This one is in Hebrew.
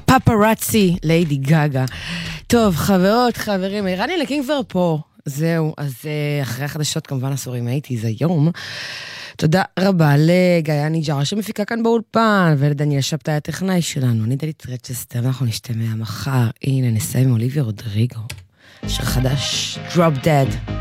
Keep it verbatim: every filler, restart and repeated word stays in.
פאפראצי, ליידי גגה. טוב, חברות, חברים, רני לקינג כבר פה. זהו, אז אחרי החדשות כמובן אסורים הייתי, זה יום. תודה רבה לגיא ניג'רה שמפיקה כאן באולפן, ולדניאל שבתאי הטכנאי שלנו. אני דלית רצ'סטר, אנחנו נשתמע מחר. הנה, נסיים עם אוליביה רודריגו. שיר חדש, Drop Dead.